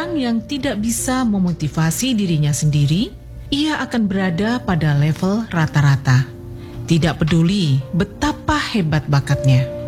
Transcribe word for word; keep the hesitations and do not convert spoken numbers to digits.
orang yang tidak bisa memotivasi dirinya sendiri, ia akan berada pada level rata-rata. Tidak peduli betapa hebat bakatnya.